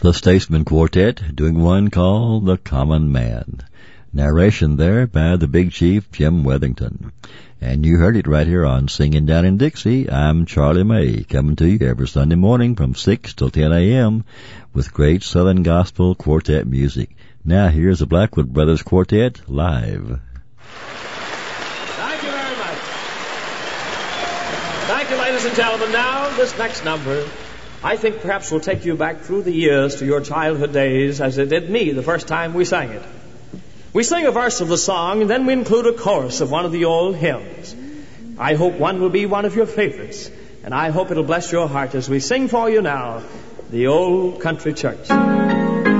The Statesman Quartet doing one called The Common Man. Narration there by the Big Chief, Jim Wethington. And you heard it right here on Singing Down in Dixie. I'm Charlie May, coming to you every Sunday morning from 6 till 10 a.m. with great Southern Gospel Quartet music. Now here's the Blackwood Brothers Quartet live. Thank you very much. Thank you, ladies and gentlemen. Now, this next number, I think perhaps will take you back through the years to your childhood days as it did me the first time we sang it. We sing a verse of the song, and then we include a chorus of one of the old hymns. I hope one will be one of your favorites, and I hope it'll bless your heart as we sing for you now, The Old Country Church.